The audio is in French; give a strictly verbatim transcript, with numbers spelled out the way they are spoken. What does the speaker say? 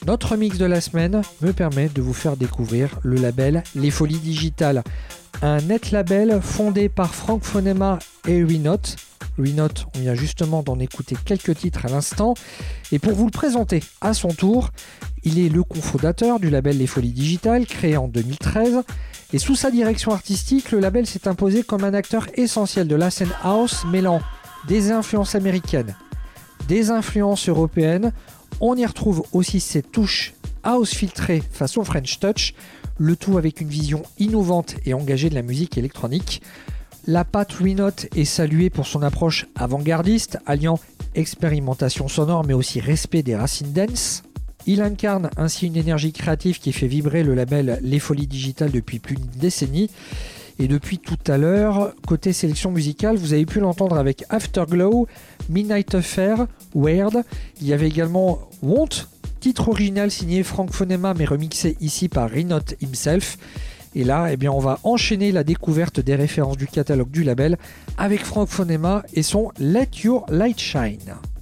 Notre mix de la semaine me permet de vous faire découvrir le label Les Folies Digitales, un net label fondé par Franck Fonema et Ruinote. Ruinote, on vient justement d'en écouter quelques titres à l'instant. Et pour vous le présenter à son tour, il est le cofondateur du label Les Folies Digitales, créé en deux mille treize. Et sous sa direction artistique, le label s'est imposé comme un acteur essentiel de la scène house, mêlant des influences américaines, des influences européennes. On y retrouve aussi ses touches house filtrées façon French Touch, le tout avec une vision innovante et engagée de la musique électronique. La patte Ruinote est saluée pour son approche avant-gardiste, alliant expérimentation sonore mais aussi respect des racines dance. Il incarne ainsi une énergie créative qui fait vibrer le label Les Folies Digitales depuis plus d'une décennie. Et depuis tout à l'heure, côté sélection musicale, vous avez pu l'entendre avec Afterglow, Midnight Affair, Weird. Il y avait également Want, titre original signé Franck Fonema mais remixé ici par Ruinote himself. Et là, eh bien, on va enchaîner la découverte des références du catalogue du label avec Franck Fonema et son Let Your Light Shine.